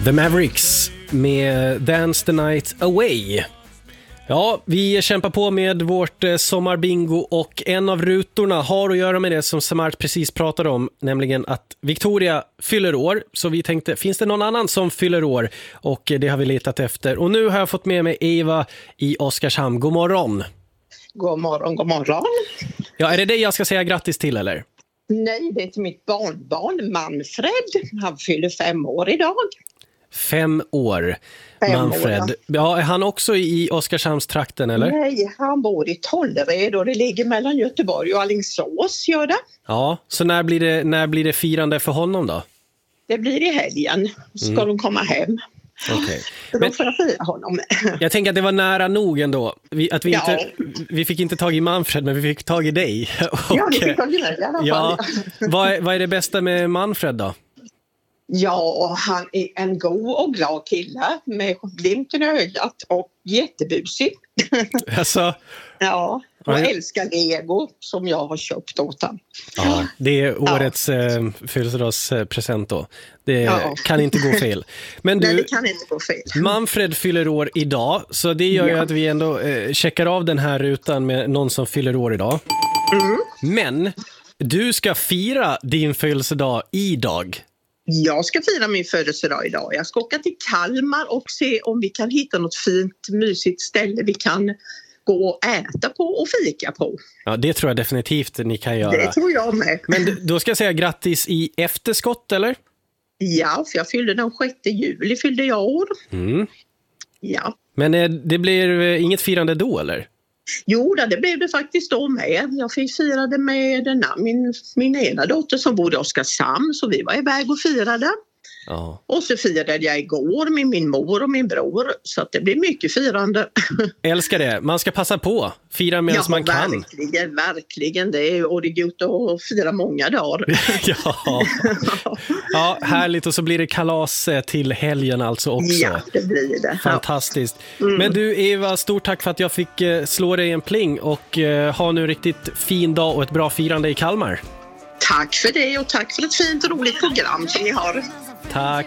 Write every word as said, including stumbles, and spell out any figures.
The Mavericks med Dance the Night Away. Ja, vi kämpar på med vårt eh, sommarbingo och en av rutorna har att göra med det som Samart precis pratade om, nämligen att Victoria fyller år. Så vi tänkte, finns det någon annan som fyller år? Och eh, det har vi letat efter. Och nu har jag fått med mig Eva i Oskarshamn. God morgon. God morgon, god morgon. Ja, är det det jag ska säga grattis till eller? Nej, det är till mitt barnbarn Manfred. Han fyller fem år idag. Fem år. Fem Manfred. år, ja. Är han också i Oskarshamnstrakten eller? Nej, han bor i Tollered och det ligger mellan Göteborg och Alingsås, gör det. Ja, så när blir det, när blir det firande för honom då? Det blir i helgen. Ska mm. de komma hem. Okay. Så då får jag fira honom. Jag tänker att det var nära nog ändå. Vi, att vi, ja. inte, vi fick inte tag i Manfred, men vi fick tag i dig. Och, ja, vi fick tag i mig i alla fall. Ja, vad, är, vad är det bästa med Manfred då? Ja, han är en god och glad kille med glimten i ögat och jättebusig. Alltså, ja, och ja. älskar Lego som jag har köpt åt honom. Ja, det är årets ja. eh, födelsedagspresent då. Det ja. kan inte gå fel. Men du, nej, det kan inte gå fel. Manfred fyller år idag, så det gör ja. ju att vi ändå eh, checkar av den här rutan med någon som fyller år idag. Mm. Men du ska fira din födelsedag idag. Jag ska fira min födelsedag idag. Jag ska åka till Kalmar och se om vi kan hitta något fint, mysigt ställe vi kan gå och äta på och fika på. Ja, det tror jag definitivt ni kan göra. Det tror jag med. Men då ska jag säga grattis i efterskott, eller? Ja, för jag fyllde den sjätte juli, fyllde jag år. Mm. Ja. Men det blir inget firande då, eller? Jo, det blev det faktiskt då med. Jag firade med denna, min, min ena dotter som bodde i Oskarshamn, så vi var iväg och firade. Ja. Och så firade jag igår med min mor och min bror, så att det blir mycket firande. Älskar det. Man ska passa på. Fira medan ja, man kan. Verkligen, verkligen. Det är, och det är gott att fira många dagar. ja. ja, härligt. Och så blir det kalas till helgen alltså också. Ja, det blir det. Fantastiskt. Ja. Mm. Men du Eva, stort tack för att jag fick slå dig en pling och ha nu riktigt fin dag och ett bra firande i Kalmar. Tack för det och tack för ett fint och roligt program som ni har. Tack.